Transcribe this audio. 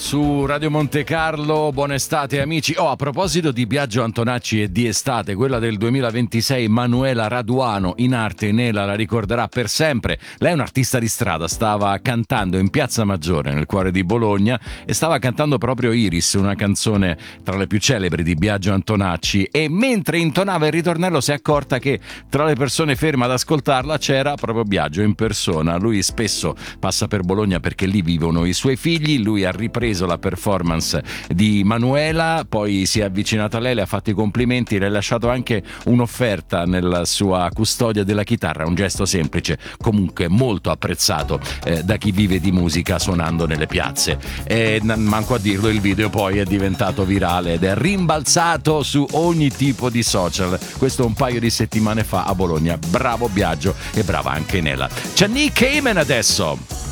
su Radio Monte Carlo. Buona estate amici. A proposito di Biagio Antonacci e di estate, quella del 2026, Manuela Raduano, in arte Nela la ricorderà per sempre. Lei è un'artista di strada, stava cantando in Piazza Maggiore nel cuore di Bologna e stava cantando proprio Iris, una canzone tra le più celebri di Biagio Antonacci, e mentre intonava il ritornello si è accorta che tra le persone ferme ad ascoltarla c'era proprio Biagio in persona. Lui spesso passa per Bologna perché lì vivono i suoi figli. Lui ha ripreso la performance di Manuela, poi si è avvicinato a lei, le ha fatto i complimenti, le ha lasciato anche un'offerta nella sua custodia della chitarra, un gesto semplice, comunque molto apprezzato da chi vive di musica suonando nelle piazze. E manco a dirlo, il video poi è diventato virale ed è rimbalzato su ogni tipo di social. Questo un paio di settimane fa a Bologna. Bravo Biagio e brava anche Nela. C'è Nick Cayman adesso.